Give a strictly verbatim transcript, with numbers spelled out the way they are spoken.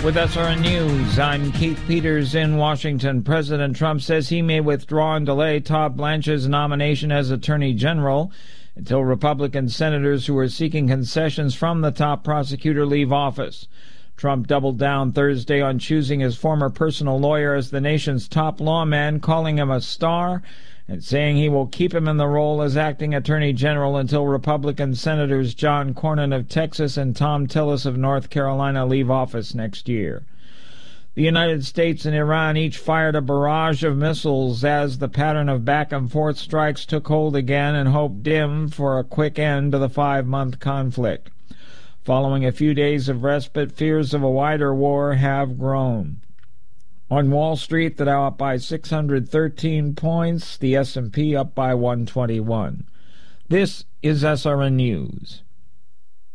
With S R N News, I'm Keith Peters in Washington. President Trump says he may withdraw and delay Todd Blanche's nomination as Attorney General until Republican senators who are seeking concessions from the top prosecutor leave office. Trump doubled down Thursday on choosing his former personal lawyer as the nation's top lawman, calling him a star and saying he will keep him in the role as acting Attorney General until Republican Senators John Cornyn of Texas and Thom Tillis of North Carolina leave office next year. The United States and Iran each fired a barrage of missiles as the pattern of back-and-forth strikes took hold again, and hope dimmed for a quick end to the five-month conflict. Following a few days of respite, fears of a wider war have grown. On Wall Street, the Dow up by six hundred thirteen points, the S and P up by one twenty-one. This is S R N News.